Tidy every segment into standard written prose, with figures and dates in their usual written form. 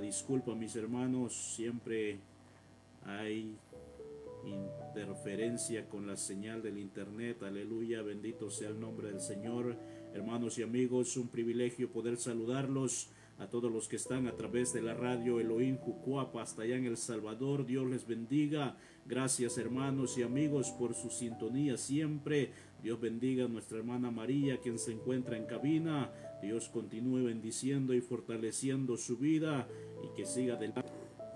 disculpa, mis hermanos, siempre hay interferencia con la señal del internet. Aleluya, bendito sea el nombre del Señor. Hermanos y amigos, un privilegio poder saludarlos a todos los que están a través de la radio Elohim Jucuapa hasta allá en El Salvador. Dios les bendiga. Gracias, hermanos y amigos, por su sintonía siempre. Dios bendiga a nuestra hermana María, quien se encuentra en cabina. Dios continúe bendiciendo y fortaleciendo su vida y que siga adelante.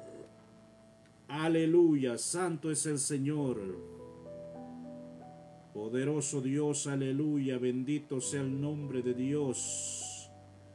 Aleluya, santo es el Señor. Poderoso Dios, aleluya, bendito sea el nombre de Dios.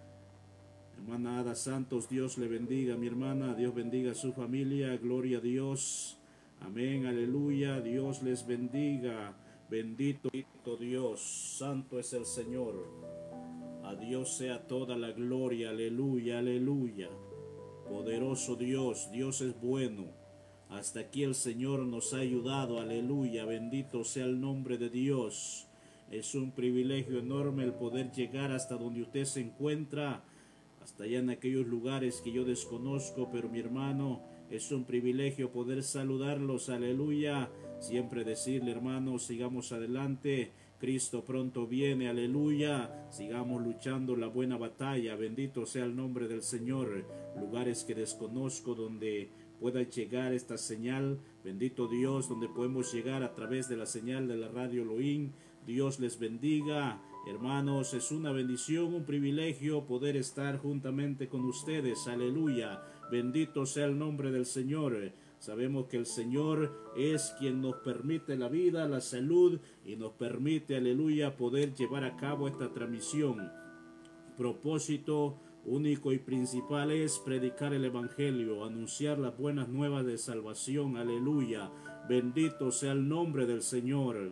Hermana Ada Santos, Dios le bendiga, mi hermana, Dios bendiga a su familia, gloria a Dios. Amén, aleluya, Dios les bendiga. Bendito Dios, santo es el Señor. A Dios sea toda la gloria, aleluya, aleluya. Poderoso Dios, Dios es bueno. Hasta aquí el Señor nos ha ayudado, aleluya, bendito sea el nombre de Dios. Es un privilegio enorme el poder llegar hasta donde usted se encuentra, hasta allá en aquellos lugares que yo desconozco, pero mi hermano, es un privilegio poder saludarlos, aleluya. Siempre decirle, hermano, sigamos adelante, Cristo pronto viene, aleluya. Sigamos luchando la buena batalla, bendito sea el nombre del Señor. Lugares que desconozco donde pueda llegar esta señal, bendito Dios, donde podemos llegar a través de la señal de la radio Elohim. Dios les bendiga, hermanos, es una bendición, un privilegio poder estar juntamente con ustedes, aleluya, bendito sea el nombre del Señor. Sabemos que el Señor es quien nos permite la vida, la salud y nos permite, aleluya, poder llevar a cabo esta transmisión. Propósito único y principal es predicar el Evangelio, anunciar las buenas nuevas de salvación, aleluya, bendito sea el nombre del Señor.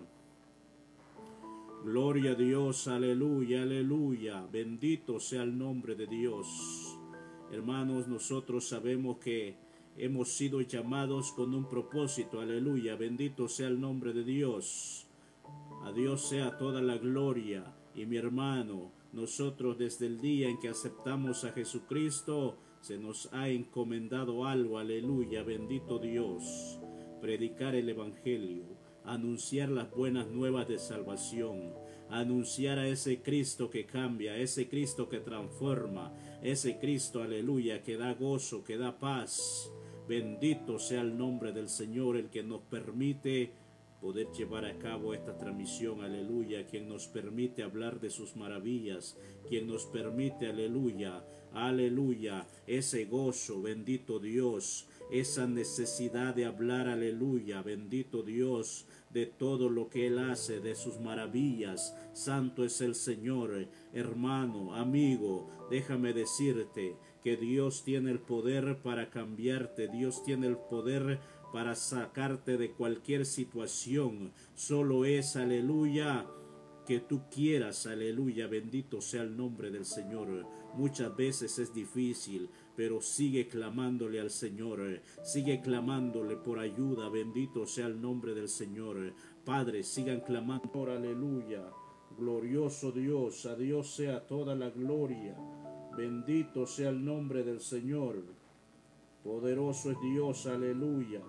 Gloria a Dios, aleluya, aleluya, bendito sea el nombre de Dios. Hermanos, nosotros sabemos que hemos sido llamados con un propósito, aleluya, bendito sea el nombre de Dios. A Dios sea toda la gloria. Y mi hermano, nosotros desde el día en que aceptamos a Jesucristo, se nos ha encomendado algo, aleluya, bendito Dios. Predicar el Evangelio, anunciar las buenas nuevas de salvación, anunciar a ese Cristo que cambia, ese Cristo que transforma, ese Cristo, aleluya, que da gozo, que da paz. Bendito sea el nombre del Señor, el que nos permite poder llevar a cabo esta transmisión, aleluya, quien nos permite hablar de sus maravillas, quien nos permite, aleluya, aleluya, ese gozo, bendito Dios, esa necesidad de hablar, aleluya, bendito Dios, de todo lo que Él hace, de sus maravillas. Santo es el Señor. Hermano, amigo, déjame decirte que Dios tiene el poder para cambiarte, Dios tiene el poder para sacarte de cualquier situación. Solo es, aleluya, que tú quieras, aleluya, bendito sea el nombre del Señor. Muchas veces es difícil, pero sigue clamándole al Señor, sigue clamándole por ayuda, bendito sea el nombre del Señor. Padre, sigan clamando, aleluya, glorioso Dios, a Dios sea toda la gloria, bendito sea el nombre del Señor, poderoso es Dios, aleluya.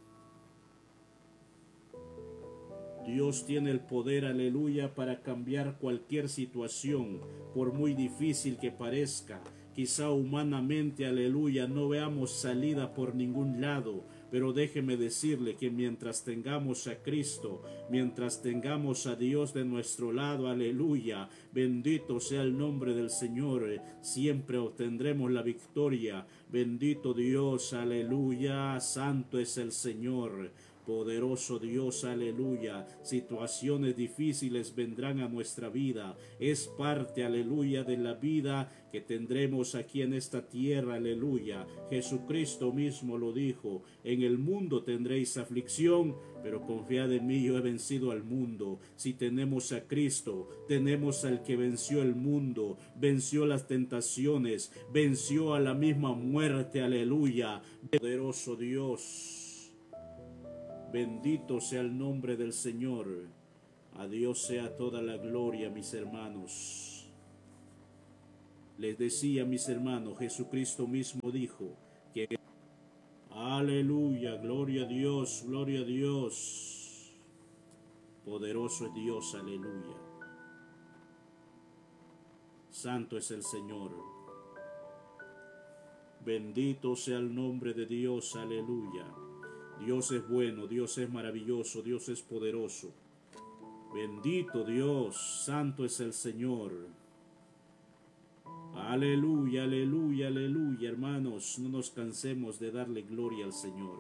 Dios tiene el poder, aleluya, para cambiar cualquier situación, por muy difícil que parezca. Quizá humanamente, aleluya, no veamos salida por ningún lado, pero déjeme decirle que mientras tengamos a Cristo, mientras tengamos a Dios de nuestro lado, aleluya, bendito sea el nombre del Señor, siempre obtendremos la victoria. Bendito Dios, aleluya, santo es el Señor. Poderoso Dios, aleluya. Situaciones difíciles vendrán a nuestra vida. Es parte, aleluya, de la vida que tendremos aquí en esta tierra, aleluya. Jesucristo mismo lo dijo: en el mundo tendréis aflicción, pero confiad en mí, yo he vencido al mundo. Si tenemos a Cristo, tenemos al que venció el mundo, venció las tentaciones, venció a la misma muerte, aleluya. Poderoso Dios. Bendito sea el nombre del Señor. A Dios sea toda la gloria, mis hermanos. Les decía, mis hermanos, Jesucristo mismo dijo: Aleluya, gloria a Dios, gloria a Dios. Poderoso es Dios, aleluya. Santo es el Señor. Bendito sea el nombre de Dios, aleluya. Dios es bueno, Dios es maravilloso, Dios es poderoso. Bendito Dios, santo es el Señor. Aleluya, aleluya, aleluya, hermanos, no nos cansemos de darle gloria al Señor.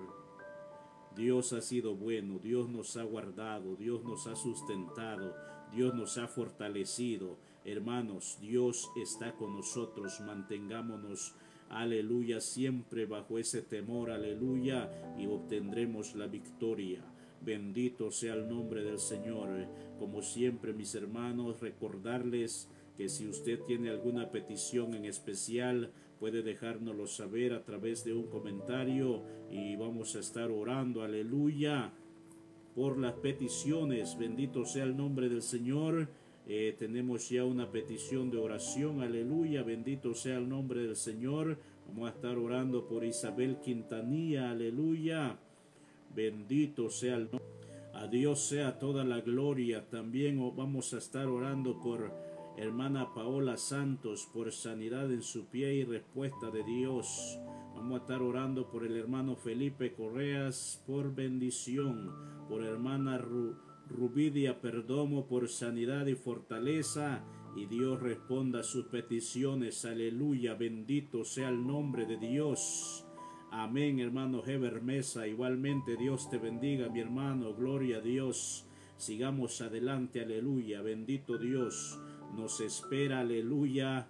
Dios ha sido bueno, Dios nos ha guardado, Dios nos ha sustentado, Dios nos ha fortalecido. Hermanos, Dios está con nosotros, mantengámonos, aleluya, siempre bajo ese temor, aleluya, y obtendremos la victoria. Bendito sea el nombre del Señor. Como siempre, mis hermanos, recordarles que si usted tiene alguna petición en especial, puede dejárnoslo saber a través de un comentario y vamos a estar orando, aleluya, por las peticiones. Bendito sea el nombre del Señor. Tenemos ya una petición de oración, aleluya, bendito sea el nombre del Señor. Vamos a estar orando por Isabel Quintanilla, aleluya, bendito sea el nombre. A Dios sea toda la gloria. También vamos a estar orando por hermana Paola Santos, por sanidad en su pie y respuesta de Dios. Vamos a estar orando por el hermano Felipe Correas, por bendición, por hermana Rubidia Perdomo, por sanidad y fortaleza, y Dios responda a sus peticiones, aleluya, bendito sea el nombre de Dios. Amén, hermano Heber Mesa, igualmente Dios te bendiga, mi hermano, gloria a Dios. Sigamos adelante, aleluya, bendito Dios. Nos espera, aleluya,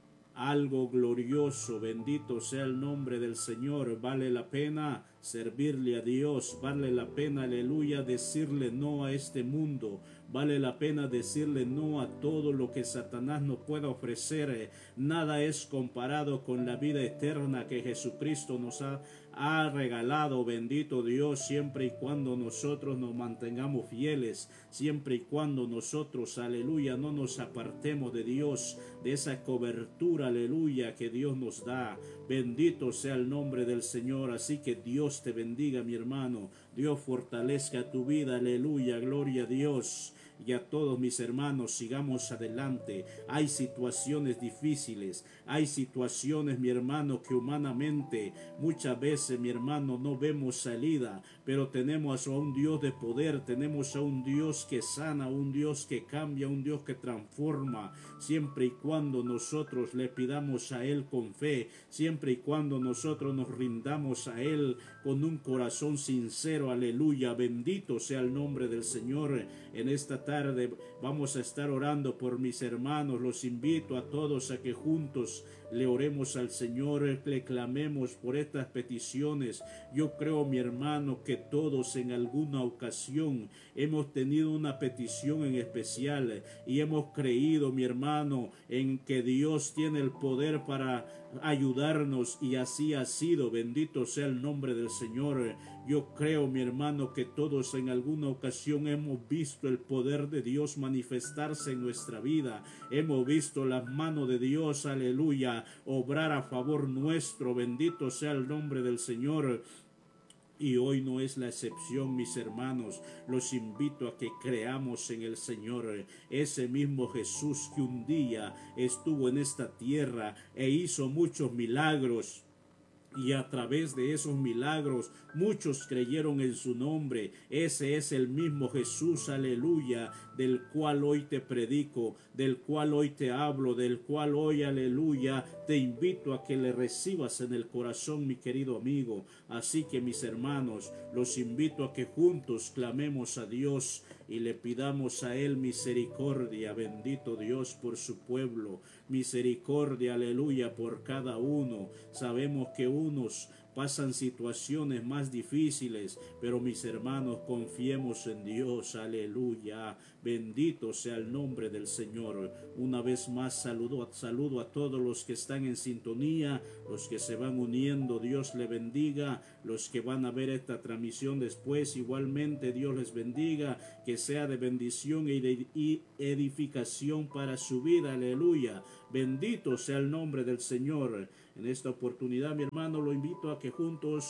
algo glorioso, bendito sea el nombre del Señor. Vale la pena servirle a Dios, vale la pena, aleluya, decirle no a este mundo, vale la pena decirle no a todo lo que Satanás nos pueda ofrecer. Nada es comparado con la vida eterna que Jesucristo nos ha regalado, bendito Dios, siempre y cuando nosotros nos mantengamos fieles, siempre y cuando nosotros, aleluya, no nos apartemos de Dios, de esa cobertura, aleluya, que Dios nos da. Bendito sea el nombre del Señor. Así que Dios te bendiga, mi hermano, Dios fortalezca tu vida, aleluya, gloria a Dios. Y a todos mis hermanos, sigamos adelante. Hay situaciones difíciles, hay situaciones, mi hermano, que humanamente muchas veces, mi hermano, no vemos salida, pero tenemos a un Dios de poder, tenemos a un Dios que sana, un Dios que cambia, un Dios que transforma, siempre y cuando nosotros le pidamos a Él con fe, siempre y cuando nosotros nos rindamos a Él con un corazón sincero, aleluya, bendito sea el nombre del Señor. En esta tarde vamos a estar orando por mis hermanos. Los invito a todos a que juntos le oremos al Señor, le clamemos por estas peticiones. Yo creo, mi hermano, que todos en alguna ocasión hemos tenido una petición en especial y hemos creído, mi hermano, en que Dios tiene el poder para ayudarnos, y así ha sido. Bendito sea el nombre del Señor. Yo creo, mi hermano, que todos en alguna ocasión hemos visto el poder de Dios manifestarse en nuestra vida. Hemos visto las manos de Dios, aleluya, obrar a favor nuestro. Bendito sea el nombre del Señor. Y hoy no es la excepción, mis hermanos. Los invito a que creamos en el Señor. Ese mismo Jesús que un día estuvo en esta tierra e hizo muchos milagros, y a través de esos milagros muchos creyeron en su nombre. Ese es el mismo Jesús, aleluya, del cual hoy te predico, del cual hoy te hablo, del cual hoy, aleluya, te invito a que le recibas en el corazón, mi querido amigo. Así que, mis hermanos, los invito a que juntos clamemos a Dios y le pidamos a Él misericordia. Bendito Dios por su pueblo, misericordia, aleluya, por cada uno. Sabemos que unos pasan situaciones más difíciles, pero mis hermanos, confiemos en Dios, aleluya, bendito sea el nombre del Señor. Una vez más saludo a todos los que están en sintonía, los que se van uniendo, Dios le bendiga, los que van a ver esta transmisión después, igualmente Dios les bendiga, que sea de bendición y edificación para su vida, aleluya, bendito sea el nombre del Señor. En esta oportunidad, mi hermano, lo invito a que juntos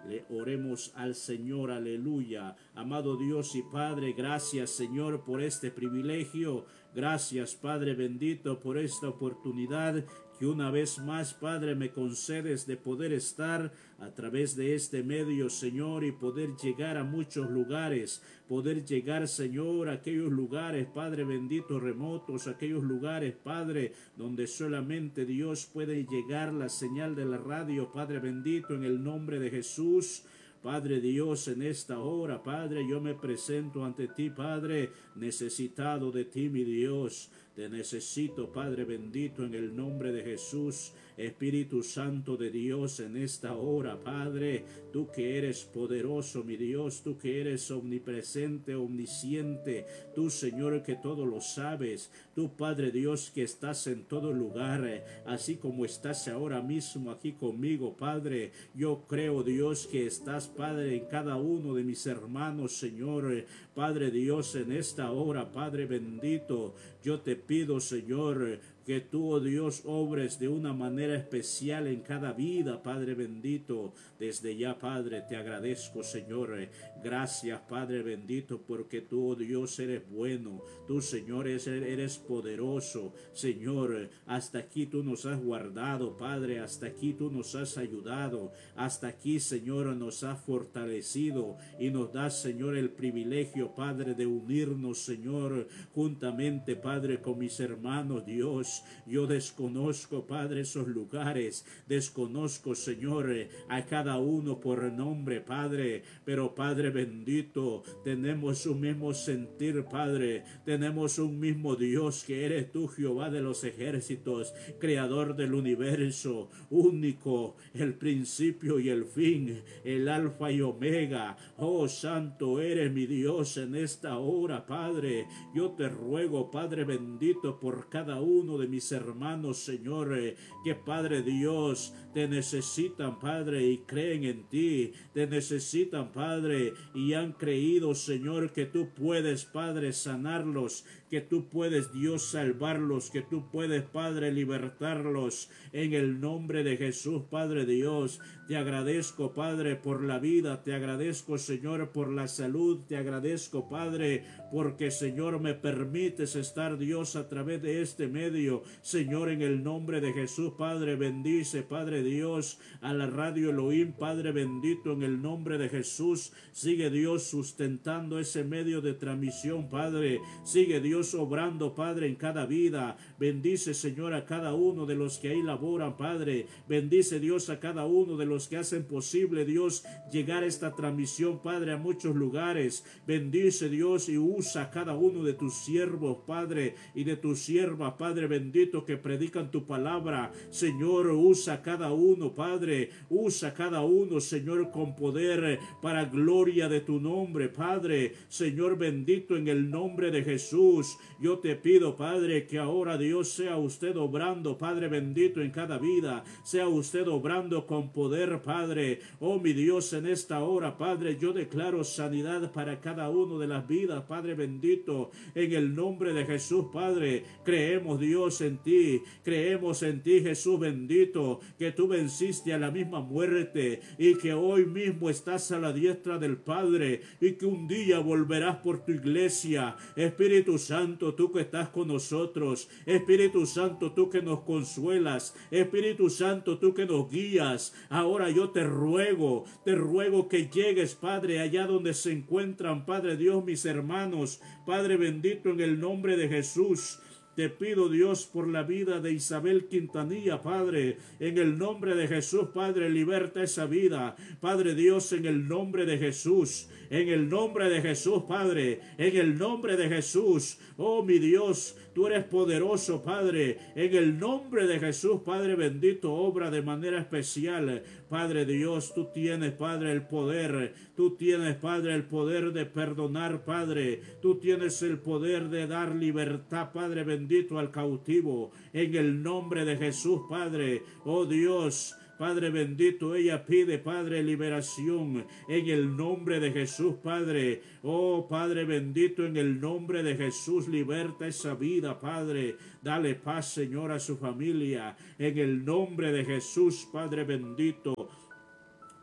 Le oremos al Señor, aleluya. Amado Dios y Padre, gracias Señor por este privilegio. Gracias Padre bendito por esta oportunidad que una vez más, Padre, me concedes de poder estar a través de este medio, Señor, y poder llegar a muchos lugares, poder llegar, Señor, a aquellos lugares, Padre bendito, remotos, aquellos lugares, Padre, donde solamente Dios puede llegar la señal de la radio, Padre bendito, en el nombre de Jesús. Padre Dios, en esta hora, Padre, yo me presento ante ti, Padre, necesitado de ti, mi Dios. Te necesito, Padre bendito, en el nombre de Jesús. Espíritu Santo de Dios, en esta hora, Padre, tú que eres poderoso, mi Dios, tú que eres omnipresente, omnisciente, tú, Señor, que todo lo sabes, tú, Padre Dios, que estás en todo lugar, así como estás ahora mismo aquí conmigo, Padre. Yo creo, Dios, que estás, Padre, en cada uno de mis hermanos, Señor. Padre Dios, en esta hora, Padre bendito, yo te pido, Señor, que tú, oh Dios, obres de una manera especial en cada vida, Padre bendito. Desde ya, Padre, te agradezco, Señor. Gracias, Padre bendito, porque tú, oh Dios, eres bueno. Tú, Señor, eres poderoso. Señor, hasta aquí tú nos has guardado, Padre. Hasta aquí tú nos has ayudado. Hasta aquí, Señor, nos has fortalecido y nos das, Señor, el privilegio, Padre, de unirnos, Señor, juntamente, Padre, con mis hermanos, Dios. Yo desconozco, Padre, esos lugares, desconozco, Señor, a cada uno por nombre, Padre, pero Padre bendito, tenemos un mismo sentir, Padre, tenemos un mismo Dios, que eres tú, Jehová de los ejércitos, creador del universo, único, el principio y el fin, el alfa y omega. Oh, santo eres mi Dios en esta hora, Padre. Yo te ruego, Padre bendito, por cada uno de mis hermanos, Señor, que Padre Dios, te necesitan, Padre, y creen en ti, te necesitan, Padre, y han creído, Señor, que tú puedes, Padre, sanarlos, que tú puedes, Dios, salvarlos, que tú puedes, Padre, libertarlos, en el nombre de Jesús, Padre Dios. Te agradezco, Padre, por la vida, te agradezco, Señor, por la salud, te agradezco, Padre, porque, Señor, me permites estar, Dios, a través de este medio. Señor, en el nombre de Jesús, Padre, bendice, Padre Dios, a la radio Elohim, Padre bendito, en el nombre de Jesús. Sigue, Dios, sustentando ese medio de transmisión, Padre. Sigue, Dios, obrando, Padre, en cada vida. Bendice, Señor, a cada uno de los que ahí laboran, Padre. Bendice, Dios, a cada uno de los que hacen posible, Dios, llegar a esta transmisión, Padre, a muchos lugares. Bendice, Dios, y usa a cada uno de tus siervos, Padre, y de tus siervas, Padre bendito, que predican tu palabra. Señor, usa a cada uno, Padre. Usa a cada uno, Señor, con poder, para gloria de tu nombre, Padre. Señor bendito, en el nombre de Jesús, yo te pido, Padre, que ahora, Dios, sea usted obrando, Padre bendito, en cada vida. Sea usted obrando con poder, Padre. Oh, mi Dios, en esta hora, Padre, yo declaro sanidad para cada uno de las vidas, Padre bendito, en el nombre de Jesús, Padre. Creemos, Dios, en ti. Creemos en ti, Jesús bendito, que tú venciste a la misma muerte y que hoy mismo estás a la diestra del Padre y que un día volverás por tu iglesia. Espíritu Santo, tú que estás con nosotros. Espíritu Santo, tú que nos consuelas. Espíritu Santo, tú que nos guías. Ahora yo te ruego que llegues, Padre, allá donde se encuentran, Padre Dios, mis hermanos. Padre bendito, en el nombre de Jesús. Te pido, Dios, por la vida de Isabel Quintanilla, Padre, en el nombre de Jesús, Padre, liberta esa vida, Padre Dios, en el nombre de Jesús, en el nombre de Jesús, Padre, en el nombre de Jesús. Oh, mi Dios, tú eres poderoso, Padre, en el nombre de Jesús, Padre bendito, obra de manera especial. Padre Dios, tú tienes, Padre, el poder, tú tienes, Padre, el poder de perdonar, Padre, tú tienes el poder de dar libertad, Padre bendito, al cautivo, en el nombre de Jesús, Padre. Oh Dios, Padre bendito, ella pide, Padre, liberación en el nombre de Jesús, Padre. Oh, Padre bendito, en el nombre de Jesús, liberta esa vida, Padre. Dale paz, Señor, a su familia. En el nombre de Jesús, Padre bendito.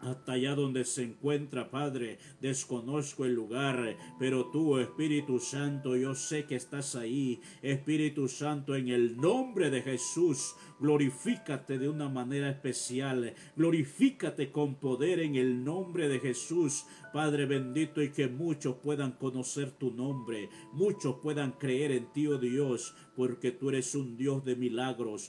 hasta allá donde se encuentra, Padre. Desconozco el lugar, pero tú, Espíritu Santo, yo sé que estás ahí. Espíritu Santo, en el nombre de Jesús, glorifícate de una manera especial. Glorifícate con poder en el nombre de Jesús, Padre bendito, y que muchos puedan conocer tu nombre, muchos puedan creer en ti, oh Dios, porque tú eres un Dios de milagros,